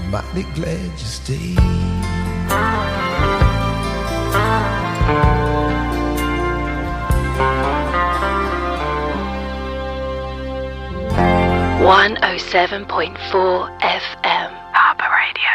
mighty glad you stayed. .4 FM Harbour Radio.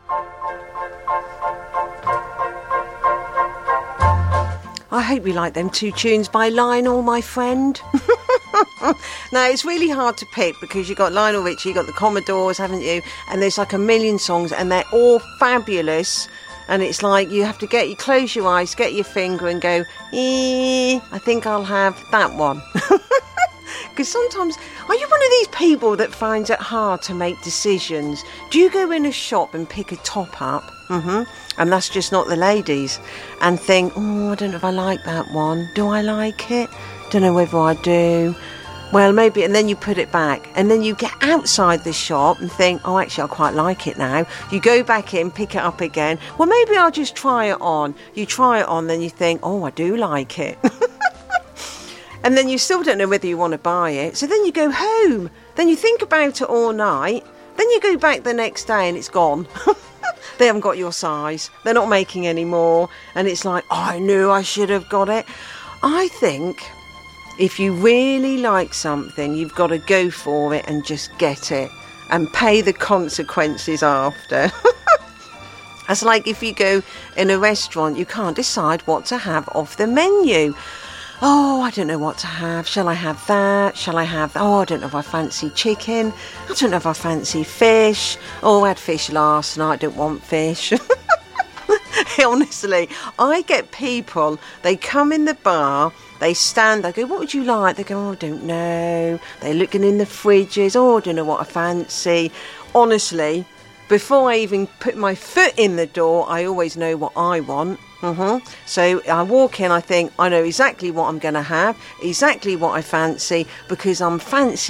I hope you like them two tunes by Lionel, my friend. Now, it's really hard to pick because you've got Lionel Richie, you've got the Commodores, haven't you? And there's like a million songs and they're all fabulous. And it's like you have to close your eyes, get your finger and go, I think I'll have that one. Because sometimes, are you one of these people that finds it hard to make decisions? Do you go in a shop and pick a top up, and that's just not the ladies, and think, oh, I don't know if I like that one. Do I like it? Don't know whether I do. Well, maybe, and then you put it back, and then you get outside the shop and think, oh, actually, I quite like it now. You go back in, pick it up again. Well, maybe I'll just try it on. You try it on, then you think, oh, I do like it. And then you still don't know whether you want to buy it. So then you go home. Then you think about it all night. Then you go back the next day and it's gone. They haven't got your size. They're not making any more. And it's like, oh, I knew I should have got it. I think if you really like something, you've got to go for it and just get it. And pay the consequences after. That's like if you go in a restaurant, you can't decide what to have off the menu. Oh, I don't know what to have. Shall I have that? Shall I have... Oh, I don't know if I fancy chicken. I don't know if I fancy fish. Oh, I had fish last night. I don't want fish. Honestly, I get people, they come in the bar, they stand, I go, what would you like? They go, oh, I don't know. They're looking in the fridges. Oh, I don't know what I fancy. Honestly, before I even put my foot in the door, I always know what I want. So I walk in, I think, I know exactly what I'm going to have, exactly what I fancy, because I'm fancy